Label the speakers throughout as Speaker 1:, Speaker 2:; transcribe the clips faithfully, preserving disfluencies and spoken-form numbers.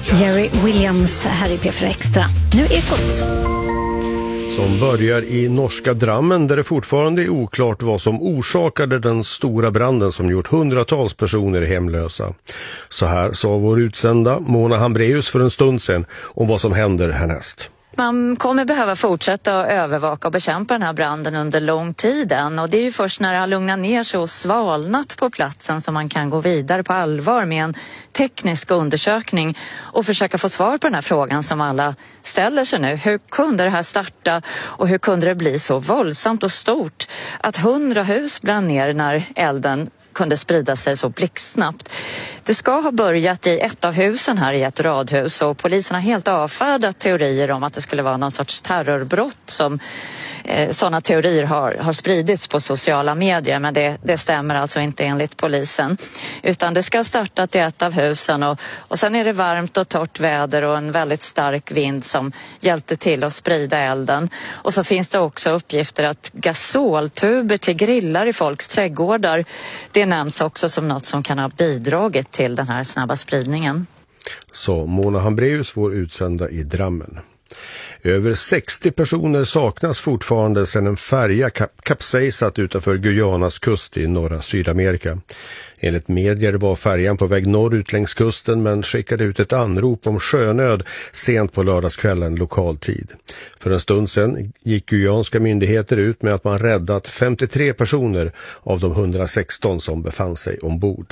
Speaker 1: Jerry Williams här i P fyra Extra. Nu Ekot.
Speaker 2: Som börjar i norska Drammen där det fortfarande är oklart vad som orsakade den stora branden som gjort hundratals personer hemlösa. Så här sa vår utsända Mona Hambreus för en stund sedan om vad som händer härnäst.
Speaker 3: Man kommer behöva fortsätta att övervaka och bekämpa den här branden under lång tid än. Och det är ju först när det har lugnat ner sig och svalnat på platsen som man kan gå vidare på allvar med en teknisk undersökning och försöka få svar på den här frågan som alla ställer sig nu. Hur kunde det här starta och hur kunde det bli så våldsamt och stort att hundra hus brann ner när elden kunde sprida sig så blixtsnabbt? Det ska ha börjat i ett av husen här i ett radhus och polisen har helt avfärdat teorier om att det skulle vara någon sorts terrorbrott som eh, sådana teorier har, har spridits på sociala medier, men det, det stämmer alltså inte enligt polisen. Utan det ska ha startat i ett av husen och, och sen är det varmt och torrt väder och en väldigt stark vind som hjälpte till att sprida elden. Och så finns det också uppgifter att gasoltuber till grillar i folks trädgårdar, det nämns också som något som kan ha bidragit till den här snabba spridningen.
Speaker 2: Så Mona Hambreus, vår utsända i Drammen. Över sextio personer saknas fortfarande sedan en färja kap- kapsejsat utanför Guyanas kust i norra Sydamerika. Enligt medier var färjan på väg norrut längs kusten men skickade ut ett anrop om sjönöd sent på lördagskvällen lokal tid. För en stund sedan gick guyanska myndigheter ut med att man räddat femtiotre personer av de hundrasexton som befann sig ombord.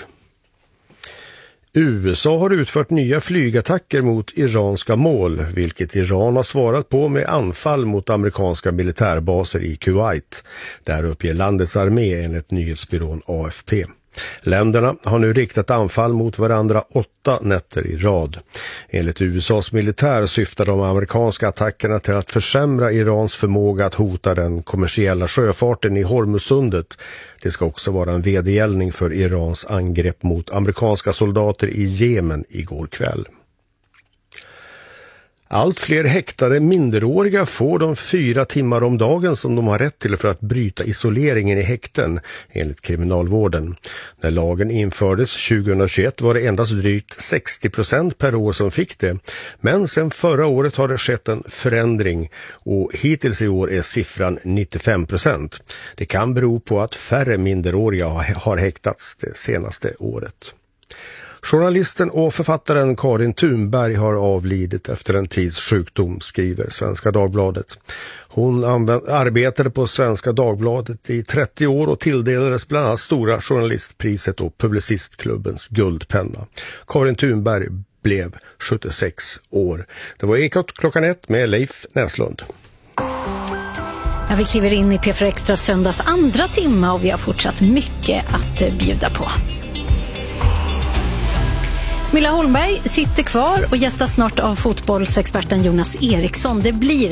Speaker 2: U S A har utfört nya flygattacker mot iranska mål, vilket Iran har svarat på med anfall mot amerikanska militärbaser i Kuwait. Där uppger landets armé enligt nyhetsbyrån A F P. Länderna har nu riktat anfall mot varandra åtta nätter i rad. Enligt U S A:s militär syftar de amerikanska attackerna till att försämra Irans förmåga att hota den kommersiella sjöfarten i Hormuzsundet. Det ska också vara en vedergällning för Irans angrepp mot amerikanska soldater i Jemen igår kväll. Allt fler häktade minderåriga får de fyra timmar om dagen som de har rätt till för att bryta isoleringen i häkten, enligt kriminalvården. När lagen infördes tjugohundratjugoett var det endast drygt sextio procent per år som fick det. Men sedan förra året har det skett en förändring och hittills i år är siffran nittiofem procent. Det kan bero på att färre minderåriga har häktats det senaste året. Journalisten och författaren Karin Thunberg har avlidit efter en tids sjukdom, skriver Svenska Dagbladet. Hon använd- arbetade på Svenska Dagbladet i trettio år och tilldelades bland annat Stora journalistpriset och Publicistklubbens guldpenna. Karin Thunberg blev sjuttiosex år. Det var Ekot klockan ett med Leif Näslund.
Speaker 1: Ja, vi kliver in i P fyra Extra söndags andra timma och vi har fortsatt mycket att bjuda på. Smilla Holmberg sitter kvar och gästas snart av fotbollsexperten Jonas Eriksson. Det blir